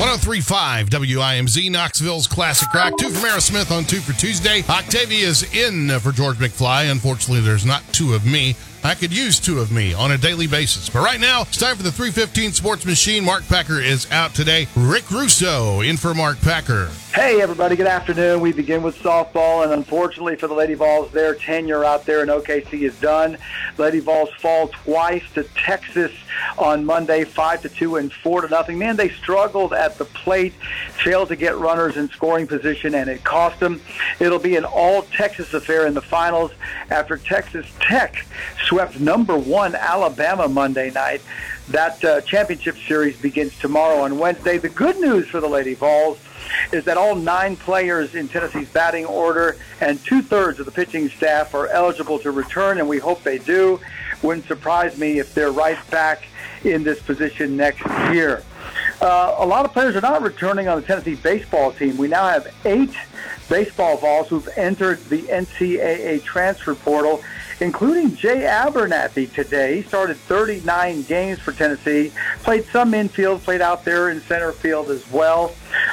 103.5 WIMZ, Knoxville's Classic Rock. 2 from Aerosmith on 2 for Tuesday. Octavia's in for George McFly. Unfortunately, there's not 2 of me. I could use 2 of me on a daily basis. But right now, it's time for the 315 Sports Machine. Mark Packer is out today. Rick Russo in for Mark Packer. Hey, everybody. Good afternoon. We begin with softball, and unfortunately for the Lady Vols, their tenure out there in OKC is done. Lady Vols fall twice to Texas on Monday, 5-2 and 4-0. Man, they struggled at the plate, failed to get runners in scoring position, and it cost them. It'll be an all-Texas affair in the finals after Texas Tech swept number 1 Alabama Monday night. That championship series begins tomorrow on Wednesday. The good news for the Lady Vols is that all 9 players in Tennessee's batting order and 2/3 of the pitching staff are eligible to return, and we hope they do. Wouldn't surprise me if they're right back in this position next year. A lot of players are not returning on the Tennessee baseball team. We now have 8 baseball Vols who've entered the NCAA transfer portal, including Jay Abernathy today. He started 39 games for Tennessee, played some infield, played out there in center field as well.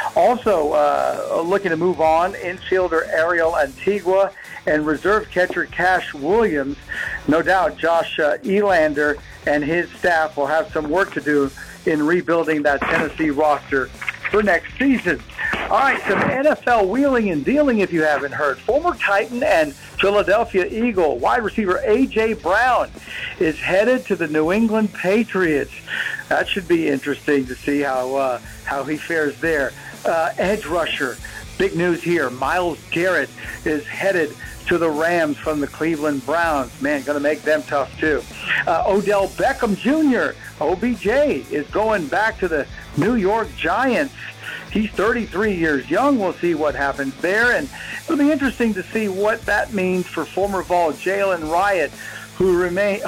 Also looking to move on, infielder Ariel Antigua and reserve catcher Cash Williams. No doubt Josh Elander and his staff will have some work to do in rebuilding that Tennessee roster for next season. All right, some NFL wheeling and dealing if you haven't heard. Former Titan and Philadelphia Eagle wide receiver A.J. Brown is headed to the New England Patriots. That should be interesting to see how he fares there. Edge rusher, big news here. Myles Garrett is headed to the Rams from the Cleveland Browns. Man, going to make them tough too. Odell Beckham Jr., OBJ, is going back to the New York Giants. He's 33 years young. We'll see what happens there. And it'll be interesting to see what that means for former Vol Jalen Hyatt, who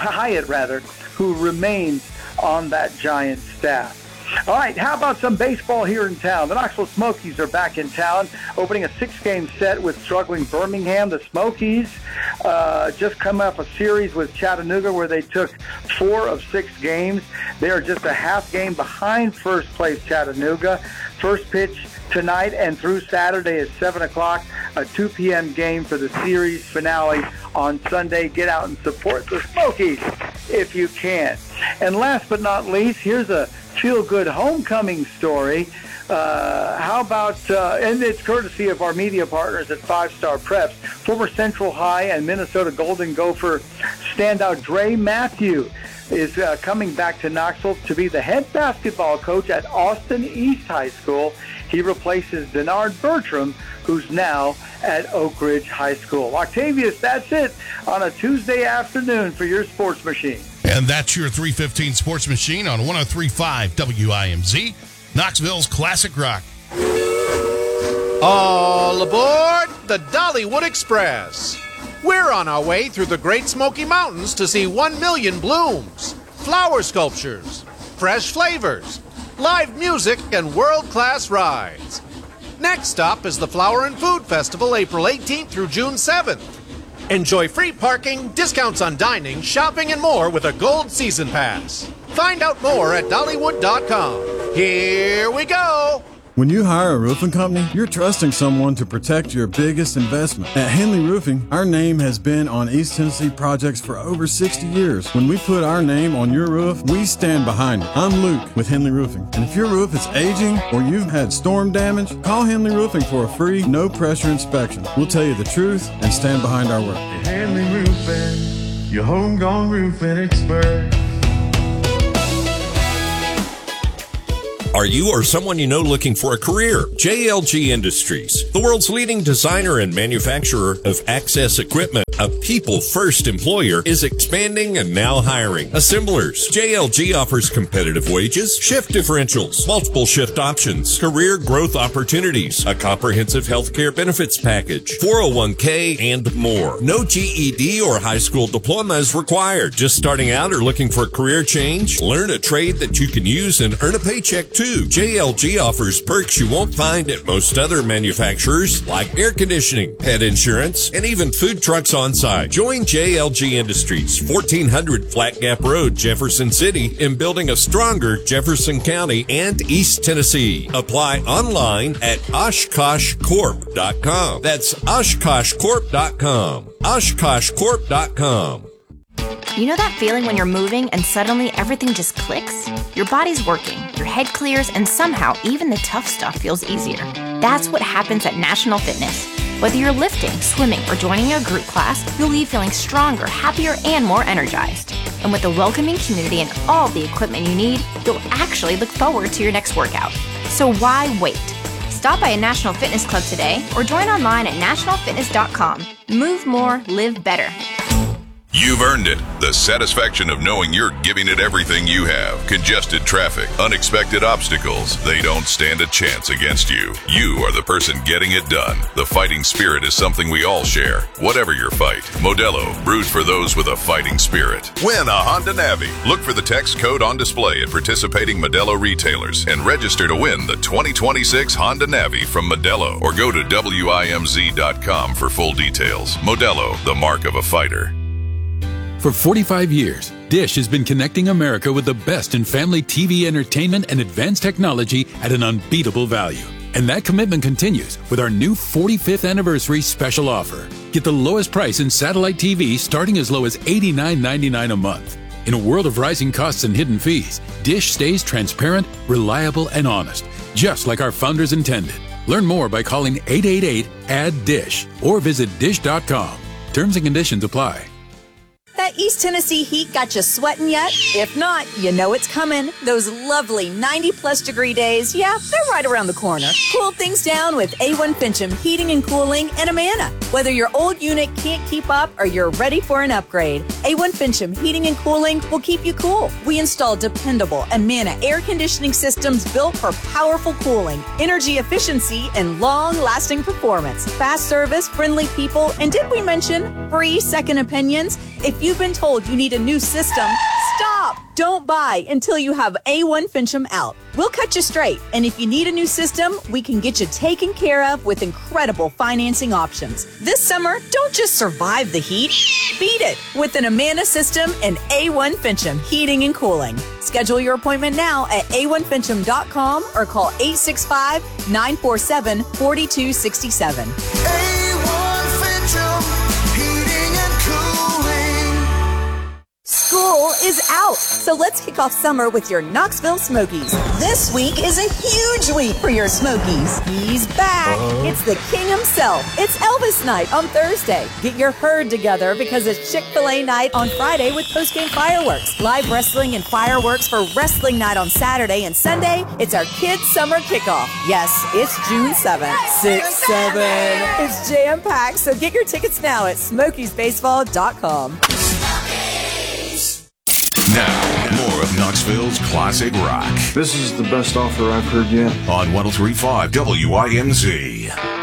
remains on that Giants staff. All right, how about some baseball here in town? The Knoxville Smokies are back in town, opening a 6-game set with struggling Birmingham. The Smokies just come off a series with Chattanooga where they took 4 of 6 games. They are just a half game behind first place Chattanooga. First pitch tonight and through Saturday at 7 o'clock, a 2 p.m. game for the series finale on Sunday. Get out and support the Smokies if you can. And last but not least, here's a feel-good homecoming story. How about, and it's courtesy of our media partners at 5 Star Preps, former Central High and Minnesota Golden Gopher standout Dre Matthew is coming back to Knoxville to be the head basketball coach at Austin East High School. He replaces Denard Bertram, who's now at Oak Ridge High School. Octavius, that's it on a Tuesday afternoon for your Sports Machine. And that's your 315 Sports Machine on 103.5 WIMZ, Knoxville's Classic Rock. All aboard the Dollywood Express. We're on our way through the Great Smoky Mountains to see 1 million blooms, flower sculptures, fresh flavors, live music, and world-class rides. Next stop is the Flower and Food Festival, April 18th through June 7th. Enjoy free parking, discounts on dining, shopping, and more with a Gold Season Pass. Find out more at Dollywood.com. Here we go! When you hire a roofing company, you're trusting someone to protect your biggest investment. At Henley Roofing, our name has been on East Tennessee projects for over 60 years. When we put our name on your roof, we stand behind it. I'm Luke with Henley Roofing. And if your roof is aging or you've had storm damage, call Henley Roofing for a free, no-pressure inspection. We'll tell you the truth and stand behind our work. Henley Roofing, your homegrown roofing expert. Are you or someone you know looking for a career? JLG Industries, the world's leading designer and manufacturer of access equipment, a people-first employer, is expanding and now hiring assemblers. JLG offers competitive wages, shift differentials, multiple shift options, career growth opportunities, a comprehensive healthcare benefits package, 401k, and more. No GED or high school diploma is required. Just starting out or looking for a career change? Learn a trade that you can use and earn a paycheck too. JLG offers perks you won't find at most other manufacturers, like air conditioning, pet insurance, and even food trucks on on site. Join JLG Industries, 1400 Flat Gap Road, Jefferson City, in building a stronger Jefferson County and East Tennessee. Apply online at OshkoshCorp.com. That's OshkoshCorp.com. OshkoshCorp.com. You know that feeling when you're moving and suddenly everything just clicks? Your body's working, your head clears, and somehow even the tough stuff feels easier. That's what happens at National Fitness. Whether you're lifting, swimming, or joining a group class, you'll leave feeling stronger, happier, and more energized. And with a welcoming community and all the equipment you need, you'll actually look forward to your next workout. So why wait? Stop by a National Fitness Club today or join online at nationalfitness.com. Move more, live better. You've earned it. The satisfaction of knowing you're giving it everything you have. Congested traffic, unexpected obstacles, they don't stand a chance against you. You are the person getting it done. The fighting spirit is something we all share. Whatever your fight, Modelo, brewed for those with a fighting spirit. Win a Honda Navi. Look for the text code on display at participating Modelo retailers and register to win the 2026 Honda Navi from Modelo, or go to WIMZ.com for full details. Modelo, the mark of a fighter. For 45 years, Dish has been connecting America with the best in family TV entertainment and advanced technology at an unbeatable value. And that commitment continues with our new 45th anniversary special offer. Get the lowest price in satellite TV starting as low as $89.99 a month. In a world of rising costs and hidden fees, Dish stays transparent, reliable, and honest, just like our founders intended. Learn more by calling 888-ADD-DISH or visit dish.com. Terms and conditions apply. That East Tennessee heat got you sweating yet? If not, you know it's coming. Those lovely 90-plus degree days, yeah, they're right around the corner. Cool things down with A1 Fincham Heating and Cooling in Amana. Whether your old unit can't keep up or you're ready for an upgrade, A1 Fincham Heating and Cooling will keep you cool. We install dependable Amana air conditioning systems built for powerful cooling, energy efficiency, and long-lasting performance. Fast service, friendly people, and did we mention free second opinions? If you've been told you need a new system, stop! Don't buy until you have A1 Fincham out. We'll cut you straight, and if you need a new system, we can get you taken care of with incredible financing options. This summer, don't just survive the heat, beat it with an Amana system and A1 Fincham Heating and Cooling. Schedule your appointment now at a1fincham.com or call 865-947-4267. A1 Fincham Heating and Cooling. School is out, so let's kick off summer with your Knoxville Smokies. This week is a huge week for your Smokies. He's back. It's the king himself. It's Elvis night on Thursday. Get your herd together because it's Chick-fil-A night on Friday with post-game fireworks. Live wrestling and fireworks for wrestling night on Saturday, and Sunday, it's our kids' summer kickoff. Yes, it's June 7th. 6-7. It's jam-packed, so get your tickets now at SmokiesBaseball.com. Now, more of Knoxville's classic rock. This is the best offer I've heard yet. On 103.5 WIMZ.